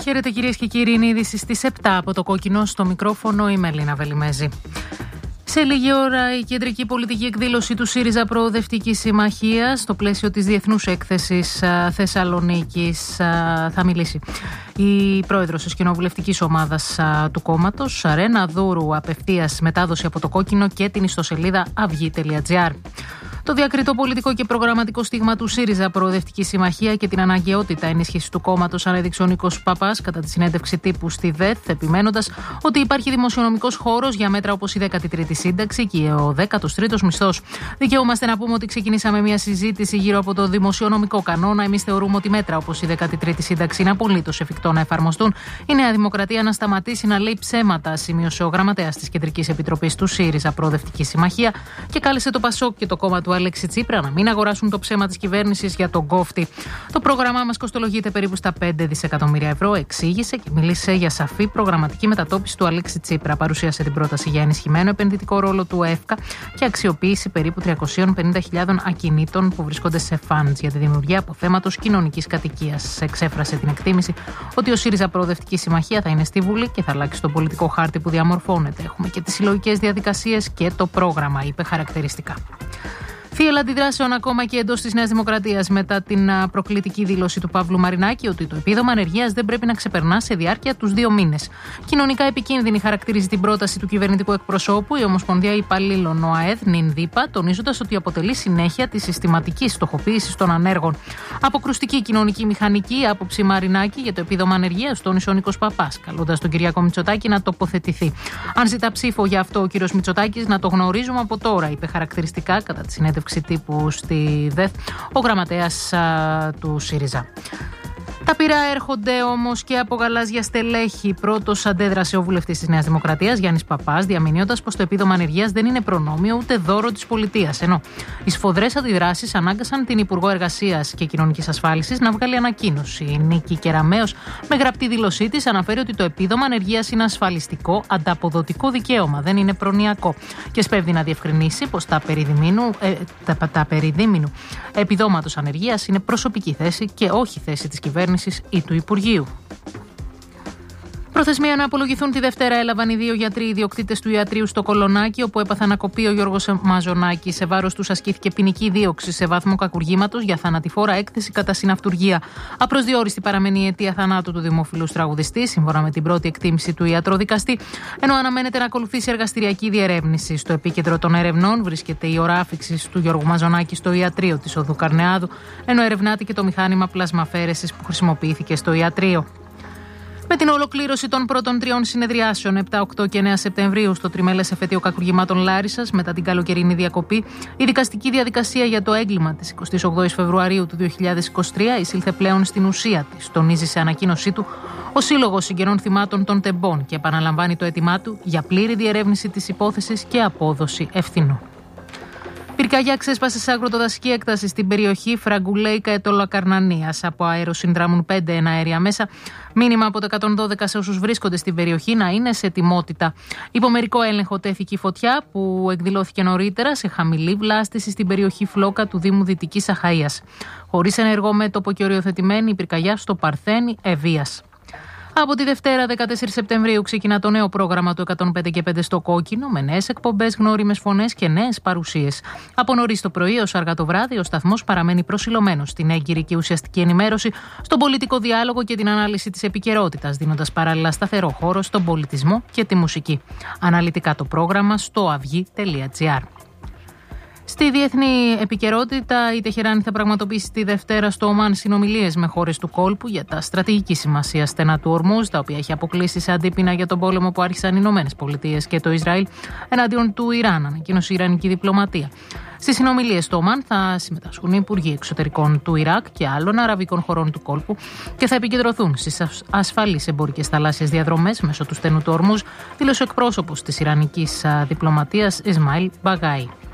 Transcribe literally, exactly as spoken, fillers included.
Χαίρετε κυρίες και κύριοι, είναι είδηση στις επτά από το κόκκινο, στο μικρόφωνο η Μελίνα Βελιμέζη. Σε λίγη ώρα η κεντρική πολιτική εκδήλωση του ΣΥΡΙΖΑ Προοδευτική Συμμαχία στο πλαίσιο της Διεθνούς Έκθεσης Θεσσαλονίκης θα μιλήσει η πρόεδρος της κοινοβουλευτικής ομάδας του κόμματος, Ρένα Δούρου, απευθείας μετάδοση από το κόκκινο και την ιστοσελίδα αυγή τελεία τζι άρ. Το διακριτό πολιτικό και προγραμματικό στίγμα του ΣΥΡΙΖΑ Προοδευτική Συμμαχία και την αναγκαιότητα ενίσχυση του κόμματος ανέδειξε ο Νίκος Παπάς κατά τη συνέντευξη τύπου στη ΔΕΘ, επιμένοντας ότι υπάρχει δημοσιονομικός χώρος για μέτρα όπως η δέκατη τρίτη σύνταξη και ο δέκατος τρίτος μισθός. Δικαιούμαστε να πούμε ότι ξεκινήσαμε μια συζήτηση γύρω από το δημοσιονομικό κανόνα. Εμείς θεωρούμε ότι μέτρα όπως η δέκατη τρίτη σύνταξη είναι απολύτως εφικτό να εφαρμοστούν. Η Νέα Δημοκρατία να σταματήσει να λέει ψέματα, σημείωσε ο γραμματέας της Κεντρικής Επιτροπής του ΣΥΡΙΖΑ Προοδευτική Συμμαχία και κάλεσε το ΠΑΣΟΚ και το κόμμα του Αλέξη Τσίπρα να μην αγοράσουν το ψέμα της κυβέρνησης για τον κόφτη. Το πρόγραμμά μας κοστολογείται περίπου στα πέντε δισεκατομμύρια ευρώ, εξήγησε και μίλησε για σαφή προγραμματική μετατόπιση του Αλέξη Τσίπρα. Παρουσίασε την πρόταση για ενισχυμένο επενδυτικό ρόλο του ΕΦΚΑ και αξιοποίηση περίπου τριακόσιες πενήντα χιλιάδες ακινήτων που βρίσκονται σε funds για τη δημιουργία αποθέματος κοινωνικής κατοικίας. Εξέφρασε την εκτίμηση ότι ο ΣΥΡΙΖΑ Προοδευτική Συμμαχία θα είναι στη Βουλή και θα αλλάξει τον πολιτικό χάρτη που διαμορφώνεται. Έχουμε και τις συλλογικές διαδικασίες και το πρόγραμμα, είπε χαρακτηριστικά. Θύελλα αντιδράσεων ακόμα και εντός της Νέας Δημοκρατίας μετά την προκλητική δήλωση του Παύλου Μαρινάκη ότι το επίδομα ανεργίας δεν πρέπει να ξεπερνά σε διάρκεια τους δύο μήνες. Κοινωνικά επικίνδυνη χαρακτηρίζει την πρόταση του κυβερνητικού εκπροσώπου η Ομοσπονδία Υπαλλήλων ΟΑΕΔ, ΝΙΝΔΥΠΑ, τονίζοντας ότι αποτελεί συνέχεια της συστηματικής στοχοποίησης των ανέργων. Αποκρουστική κοινωνική μηχανική άποψη Μαρινάκη για το επίδομα ανεργίας, τόνισε ο Νίκος Παπάς, καλώντας τον Κυριάκο Μητσοτάκη να τοποθετηθεί. Αν ζητά ψήφο για αυτό ο κύριος Μητσοτάκης, να το γνωρίζουμε από τώρα, είπε χαρακτηριστικά κατά τη συνέντευξη τύπου στη ΔΕΘ ο γραμματέας α, του ΣΥΡΙΖΑ. Τα πυρά έρχονται όμως και από γαλάζια στελέχη. Πρώτος αντέδρασε ο βουλευτής της Νέας Δημοκρατίας, Γιάννης Παπάς, διαμηνύοντας πως το επίδομα ανεργίας δεν είναι προνόμιο ούτε δώρο της πολιτείας. Ενώ οι σφοδρές αντιδράσεις ανάγκασαν την Υπουργό Εργασίας και Κοινωνικής Ασφάλισης να βγάλει ανακοίνωση. Η Νίκη Κεραμέως, με γραπτή δήλωσή της, αναφέρει ότι το επίδομα ανεργίας είναι ασφαλιστικό, ανταποδοτικό δικαίωμα, δεν είναι προνοιακό. Και σπέβδει να διευκρινίσει πως τα περιδημήνου, ε, τα, τα περιδήμηνου επιδόματος ανεργίας είναι προσωπική θέση και όχι θέση της κυβέρνησης ή του Υπουργείου. Προθεσμία να απολογηθούν τη Δευτέρα έλαβαν οι δύο γιατροί ιδιοκτήτες του ιατρείου στο Κολονάκι, όπου έπαθαν ακοπή ο Γιώργος Μαζονάκης. Σε βάρος τους ασκήθηκε ποινική δίωξη σε βάθμο κακουργήματος για θανατηφόρα έκθεση κατά συναυτουργία. Απροσδιόριστη παραμένει η αιτία θανάτου του δημοφιλούς τραγουδιστή, σύμφωνα με την πρώτη εκτίμηση του ιατροδικαστή, ενώ αναμένεται να ακολουθήσει εργαστηριακή διερεύνηση. Στο επίκεντρο των ερευνών βρίσκεται η ώρα άφιξης του Γιώργου Μαζονάκη στο ιατρείο της Οδού Καρνεάδου, ενώ ερευνάται και το μηχάνημα πλασμαφέρεσης που χρησιμοποιήθηκε στο ιατρείο. Με την ολοκλήρωση των πρώτων τριών συνεδριάσεων επτά, οκτώ και εννέα Σεπτεμβρίου στο τριμέλες εφετείο κακουργημάτων Λάρισσας, μετά την καλοκαιρινή διακοπή, η δικαστική διαδικασία για το έγκλημα της εικοστής όγδοης Φεβρουαρίου του δύο χιλιάδες είκοσι τρία εισήλθε πλέον στην ουσία της. Τονίζει σε ανακοίνωσή του ο Σύλλογος Συγγενών Θυμάτων των Τεμπών και επαναλαμβάνει το αίτημά του για πλήρη διερεύνηση της υπόθεσης και απόδοση ευθυνών. Πυρκαγιά ξέσπασε σε αγροτοδασική έκταση στην περιοχή Φραγκουλέικα Ετωλακαρνανίας. Από αέρο συνδράμουν πέντε εναέρια μέσα. Μήνυμα από το εκατόν δώδεκα σε όσους βρίσκονται στην περιοχή να είναι σε ετοιμότητα. Υπομερικό έλεγχο τέθηκε η φωτιά που εκδηλώθηκε νωρίτερα σε χαμηλή βλάστηση στην περιοχή Φλόκα του Δήμου Δυτικής Αχαΐας. Χωρίς ενεργό μέτωπο και οριοθετημένη η πυρκαγιά στο Παρθένη Ευβίας. Από τη Δευτέρα δεκατέσσερις Σεπτεμβρίου ξεκινά το νέο πρόγραμμα του εκατόν πέντε και πέντε στο Κόκκινο, με νέες εκπομπές, γνώριμες φωνές και νέες παρουσίες. Από νωρίς το πρωί ως αργά το βράδυ, ο σταθμός παραμένει προσιλωμένος στην έγκυρη και ουσιαστική ενημέρωση, στον πολιτικό διάλογο και την ανάλυση της επικαιρότητας, δίνοντας παράλληλα σταθερό χώρο στον πολιτισμό και τη μουσική. Αναλυτικά το πρόγραμμα στο αυγή τελεία τζι άρ. Στη διεθνή επικαιρότητα, η Τεχεράνη θα πραγματοποιήσει τη Δευτέρα στο Ομάν συνομιλίες με χώρες του κόλπου για τα στρατηγική σημασία στενά του Ορμούζ, τα οποία έχει αποκλείσει σε αντίπεινα για τον πόλεμο που άρχισαν οι Ηνωμένες Πολιτείες και το Ισραήλ εναντίον του Ιράν, ανακοίνωσε η Ιρανική διπλωματία. Στις συνομιλίες στο Ομάν θα συμμετάσχουν οι υπουργοί εξωτερικών του Ιράκ και άλλων αραβικών χωρών του κόλπου και θα επικεντρωθούν στις ασφαλείς εμπορικές θαλάσσιες διαδρομές μέσω του στενού του Ορμούζ, δήλωσε ο εκπρόσωπος της Ιρανικής διπλωματίας Ισμαήλ Μπαγάη.